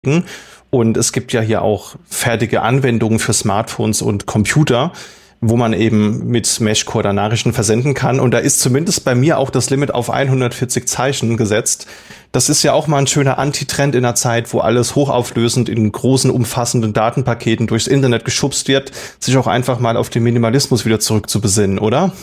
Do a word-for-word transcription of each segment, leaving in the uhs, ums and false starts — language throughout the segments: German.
Und es gibt ja hier auch fertige Anwendungen für Smartphones und Computer, wo man eben mit Meshcore da Nachrichten versenden kann. Und da ist zumindest bei mir auch das Limit auf hundertvierzig Zeichen gesetzt. Das ist ja auch mal ein schöner Antitrend in einer Zeit, wo alles hochauflösend in großen, umfassenden Datenpaketen durchs Internet geschubst wird, sich auch einfach mal auf den Minimalismus wieder zurückzubesinnen, oder?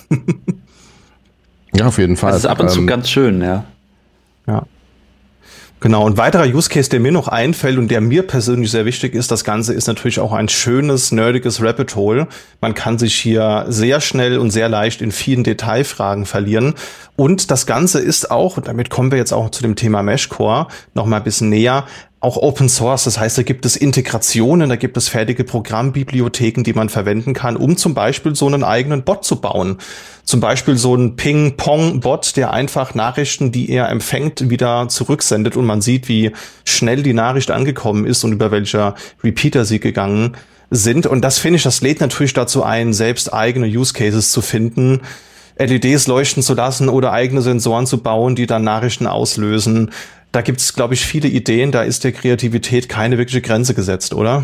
Ja, auf jeden Fall. Das ist ab und zu ähm, ganz schön, ja. Ja. Genau, ein weiterer Use Case, der mir noch einfällt und der mir persönlich sehr wichtig ist, das Ganze ist natürlich auch ein schönes, nerdiges Rabbit Hole. Man kann sich hier sehr schnell und sehr leicht in vielen Detailfragen verlieren. Und das Ganze ist auch, und damit kommen wir jetzt auch zu dem Thema Meshcore noch mal ein bisschen näher, auch Open Source. Das heißt, da gibt es Integrationen, da gibt es fertige Programmbibliotheken, die man verwenden kann, um zum Beispiel so einen eigenen Bot zu bauen. Zum Beispiel so ein Ping-Pong-Bot, der einfach Nachrichten, die er empfängt, wieder zurücksendet und man sieht, wie schnell die Nachricht angekommen ist und über welcher Repeater sie gegangen sind. Und das finde ich, das lädt natürlich dazu ein, selbst eigene Use Cases zu finden, L E Ds leuchten zu lassen oder eigene Sensoren zu bauen, die dann Nachrichten auslösen. Da gibt es, glaube ich, viele Ideen. Da ist der Kreativität keine wirkliche Grenze gesetzt, oder?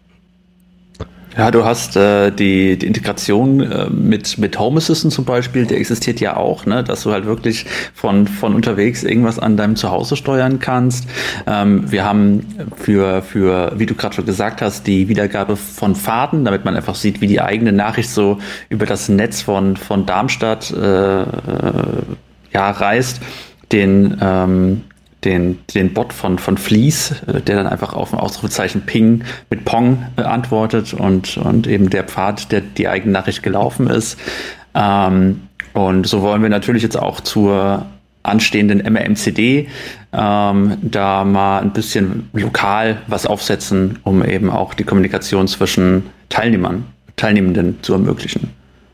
Ja, du hast äh, die, die Integration äh, mit mit Home Assistant zum Beispiel, der existiert ja auch, ne, dass du halt wirklich von von unterwegs irgendwas an deinem Zuhause steuern kannst. Ähm, wir haben für für wie du gerade schon gesagt hast, die Wiedergabe von Fahrten, damit man einfach sieht, wie die eigene Nachricht so über das Netz von von Darmstadt äh, äh, ja reist. Den ähm, den den Bot von von Fleece, der dann einfach auf ein Ausrufezeichen Ping mit Pong äh, antwortet und und eben der Pfad, der die eigene Nachricht gelaufen ist. Ähm, und so wollen wir natürlich jetzt auch zur anstehenden M R M C D ähm, da mal ein bisschen lokal was aufsetzen, um eben auch die Kommunikation zwischen Teilnehmern, Teilnehmenden zu ermöglichen.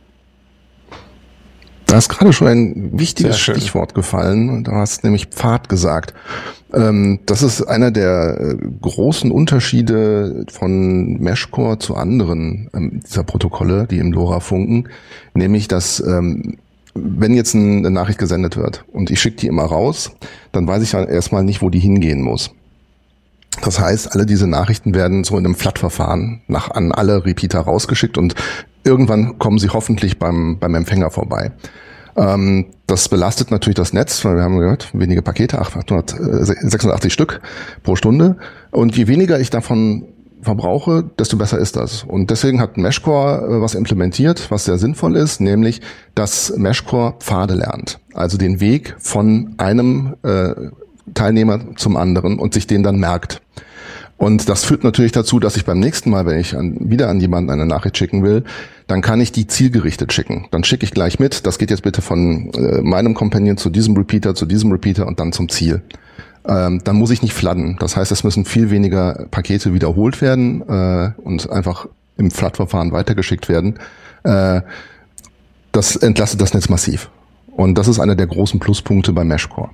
Da ist gerade schon ein wichtiges Stichwort gefallen. Du hast nämlich Pfad gesagt. Ähm, das ist einer der großen Unterschiede von Meshcore zu anderen ähm, dieser Protokolle, die im LoRa funken. Nämlich, dass ähm, wenn jetzt eine Nachricht gesendet wird und ich schicke die immer raus, dann weiß ich ja erstmal nicht, wo die hingehen muss. Das heißt, alle diese Nachrichten werden so in einem Flat-Verfahren nach an alle Repeater rausgeschickt und irgendwann kommen sie hoffentlich beim beim Empfänger vorbei. Ähm, das belastet natürlich das Netz, weil wir haben gehört, wenige Pakete, achthundertsechsundachtzig Stück pro Stunde. Und je weniger ich davon verbrauche, desto besser ist das. Und deswegen hat Meshcore äh, was implementiert, was sehr sinnvoll ist, nämlich, dass Meshcore Pfade lernt. Also den Weg von einem äh, Teilnehmer zum anderen und sich den dann merkt. Und das führt natürlich dazu, dass ich beim nächsten Mal, wenn ich an, wieder an jemanden eine Nachricht schicken will, dann kann ich die zielgerichtet schicken. Dann schicke ich gleich mit, das geht jetzt bitte von äh, meinem Companion zu diesem Repeater, zu diesem Repeater und dann zum Ziel. Ähm, dann muss ich nicht fladden. Das heißt, es müssen viel weniger Pakete wiederholt werden äh, und einfach im Flat-Verfahren weitergeschickt werden. Äh, das entlastet das Netz massiv. Und das ist einer der großen Pluspunkte bei Meshcore.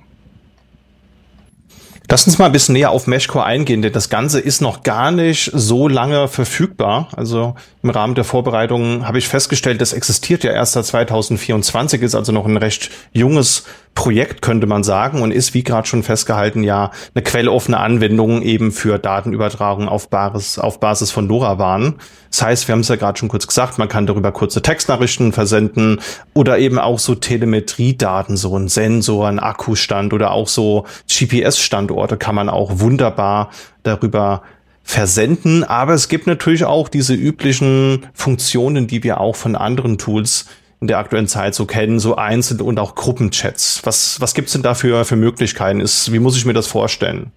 Lass uns mal ein bisschen näher auf Meshcore eingehen, denn das Ganze ist noch gar nicht so lange verfügbar. Also im Rahmen der Vorbereitungen habe ich festgestellt, das existiert ja erst seit zweitausendvierundzwanzig, ist also noch ein recht junges Projekt, könnte man sagen, und ist, wie gerade schon festgehalten, ja eine quelloffene Anwendung eben für Datenübertragung auf Basis, auf Basis von LoRaWAN. Das heißt, wir haben es ja gerade schon kurz gesagt, man kann darüber kurze Textnachrichten versenden oder eben auch so Telemetriedaten, so ein Sensor, ein Akkustand oder auch so G P S-Standorte kann man auch wunderbar darüber versenden. Aber es gibt natürlich auch diese üblichen Funktionen, die wir auch von anderen Tools in der aktuellen Zeit so kennen, so Einzel- und auch Gruppenchats. Was, was gibt's denn da für, für Möglichkeiten? Ist, wie muss ich mir das vorstellen?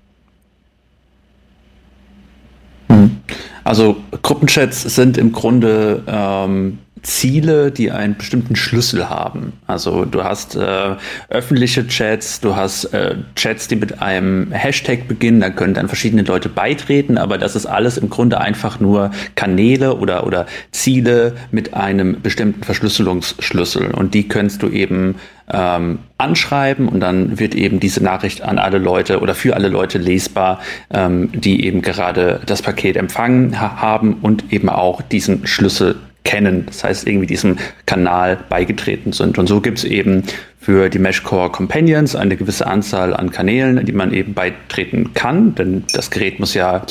Also Gruppenchats sind im Grunde ähm, Ziele, die einen bestimmten Schlüssel haben. Also du hast äh, öffentliche Chats, du hast äh, Chats, die mit einem Hashtag beginnen, da können dann verschiedene Leute beitreten, aber das ist alles im Grunde einfach nur Kanäle oder oder Ziele mit einem bestimmten Verschlüsselungsschlüssel und die kannst du eben ähm, anschreiben und dann wird eben diese Nachricht an alle Leute oder für alle Leute lesbar, ähm, die eben gerade das Paket empfangen ha- haben und eben auch diesen Schlüssel kennen, das heißt irgendwie diesem Kanal beigetreten sind. Und so gibt es eben für die Meshcore Companions eine gewisse Anzahl an Kanälen, die man eben beitreten kann, denn das Gerät muss ja